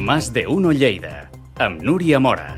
Más de Uno Lleida, amb Núria Mora.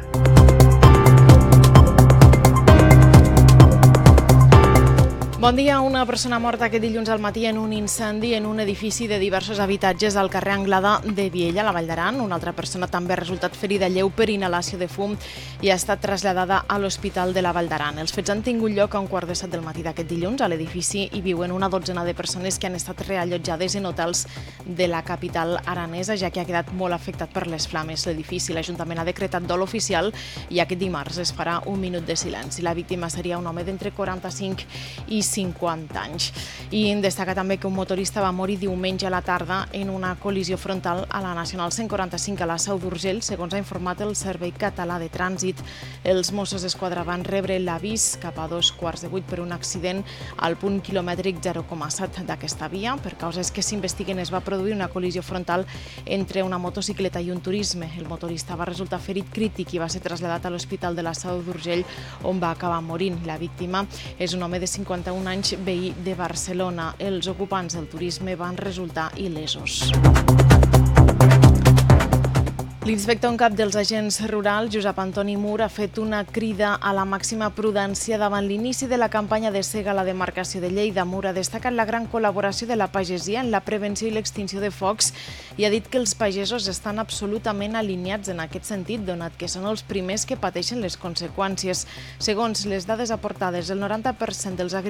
Bon dia. Una persona morta aquest dilluns al matí en un incendi en un edifici de diversos habitatges al carrer Anglada de Viella, a la Vall d'Aran. Una altra persona també ha resultat ferida lleu per inhalació de fum i ha estat traslladada a l'Hospital de la Vall d'Aran. Els fets han tingut lloc a 7:15 del matí d'aquest dilluns. A l'edifici hi viuen una dotzena de persones que han estat reallotjades en hotels de la capital aranesa, ja que ha quedat molt afectat per les flames l'edifici. L'Ajuntament ha decretat dol oficial i aquest dimarts es farà un minut de silenci. La víctima seria un home d'entre 45 i 50 anys. I destaca també que un motorista va morir diumenge a la tarda en una col·lisió frontal a la Nacional 145 a la Seu d'Urgell, segons ha informat el Servei Català de Trànsit. Els Mossos d'Esquadra van rebre l'avís cap a 7:15 per un accident al punt quilomètric 0,7 d'aquesta via. Per causes que s'investiguen es va produir una col·lisió frontal entre una motocicleta i un turisme. El motorista va resultar ferit crític i va ser traslladat a l'Hospital de la Seu d'Urgell, on va acabar morint. La víctima és un home de 51 anys, veí de Barcelona. Els ocupants del turisme van resultar il·lesos. L'inspector en cap dels agents rurals, Josep Antoni Mur, ha fet una crida a la màxima prudència davant l'inici de la campanya de sega a la demarcació de Lleida. Mur ha destacat la gran col·laboració de la pagesia en la prevenció i l'extinció de focs i ha dit que els pagesos estan absolutament alineats en aquest sentit, donat que són els primers que pateixen les conseqüències. Segons les dades aportades, el 90% dels agricultors